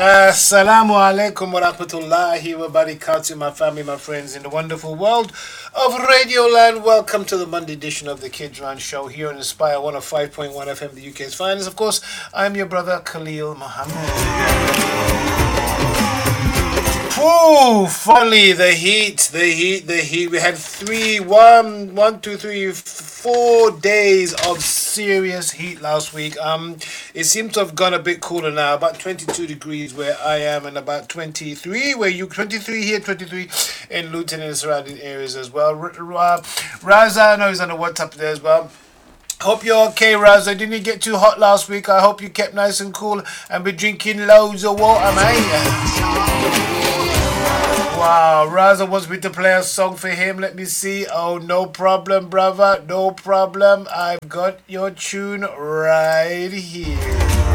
Assalamu alaikum wa rahmatullahi wa barakatuh, my family, my friends in the wonderful world of Radio Land. Welcome to the Monday edition of the Kids Run Show here on Inspire 105.1 FM, the UK's finest. Of course, I'm your brother Khalil Muhammad. Oh, finally, the heat. We had 4 days of serious heat last week. It seems to have gone a bit cooler now, about 22 degrees where I am, and about 23 where you 23 here, 23 in Luton and surrounding areas as well. Raza, I know he's on the WhatsApp there as well. Hope you're okay, Raza. Didn't it get too hot last week? I hope you kept nice and cool and be drinking loads of water, mate. Wow, Raza wants me to play a song for him. Let me see. Oh, no problem, brother. No problem. I've got your tune right here.